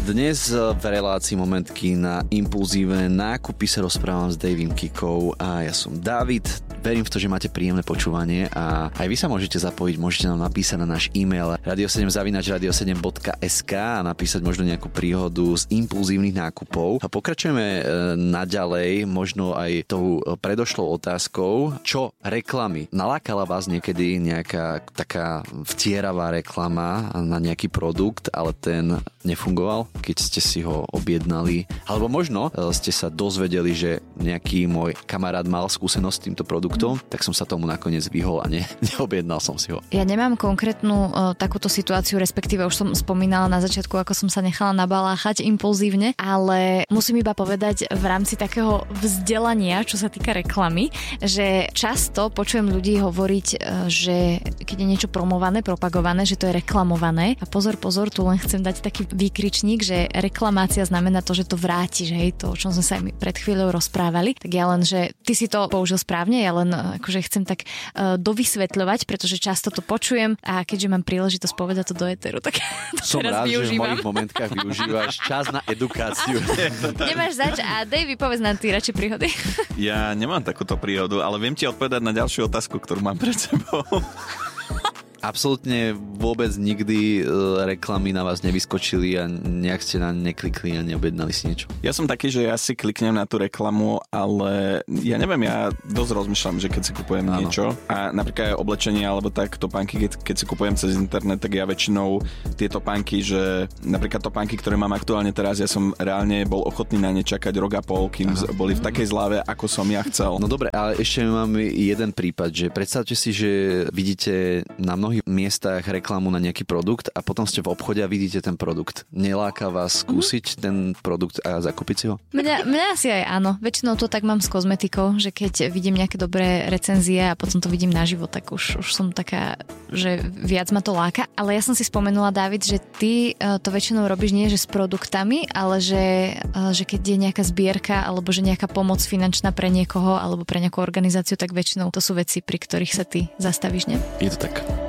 Dnes v relácii Momentky na impulzívne nákupy sa rozprávam s Davym Kikou a ja som David. Verím v to, že máte príjemné počúvanie a aj vy sa môžete zapojiť, môžete nám napísať na náš e-mail radio7@radio7.sk a napísať možno nejakú príhodu z impulzívnych nákupov. A pokračujeme naďalej, možno aj tou predošlou otázkou, čo reklamy. Nalákala vás niekedy nejaká taká vtieravá reklama na nejaký produkt, ale ten nefungoval, keď ste si ho objednali? Alebo možno ste sa dozvedeli, že nejaký môj kamarát mal skúsenosť s týmto produktom, tak som sa tomu nakoniec vyhol a neobjednal som si ho. Ja nemám konkrétnu takúto situáciu, respektíve už som spomínala na začiatku, ako som sa nechala nabaláchať impulzívne, ale musím iba povedať v rámci takého vzdelania, čo sa týka reklamy, že často počujem ľudí hovoriť, že keď je niečo promované, propagované, že to je reklamované. A pozor, tu len chcem dať taký výkričník, že reklamácia znamená to, že to vrátiš, hej, to, o čom sme sa aj pred chvíľou rozprávali. Tak ja len, že ty si to použil správne, ja len akože chcem tak dovysvetľovať, pretože často to počujem a keďže mám príležitosť povedať to do éteru, tak to som teraz rád, využívam. Že v mojich momentkách využívaš čas na edukáciu. Nemáš zač a Davey, povedz nám ty radšej príhody. Ja nemám takúto príhodu, ale viem ti odpovedať na ďalšiu otázku, ktorú mám pred sebou. Absolútne vôbec nikdy reklamy na vás nevyskočili a nejak ste na ne neklikli a neobjednali si niečo? Ja som taký, že ja si kliknem na tú reklamu, ale ja neviem, ja dosť rozmýšľam, že keď si kupujem niečo a napríklad aj oblečenie alebo tak topánky, keď si kupujem cez internet, tak ja väčšinou tie topánky, že napríklad topánky, ktoré mám aktuálne teraz, ja som reálne bol ochotný na ne čakať rok a pol, kým boli v takej zlave, ako som ja chcel. No dobre, ale ešte mám jeden prípad, že predstavte si, že vidíte na mnohých miestach reklamu na nejaký produkt a potom ste v obchode a vidíte ten produkt. Neláka vás skúsiť ten produkt a zakúpiť si ho? Mňa asi aj áno. Väčšinou to tak mám s kozmetikou, že keď vidím nejaké dobré recenzie a potom to vidím naživo, tak už som taká, že viac ma to láka. Ale ja som si spomenula, David, že ty to väčšinou robíš nie že s produktami, ale že keď je nejaká zbierka alebo že nejaká pomoc finančná pre niekoho alebo pre nejakú organizáciu, tak väčšinou to sú veci, pri ktorých sa ty zastavíš, ne? Je to tak.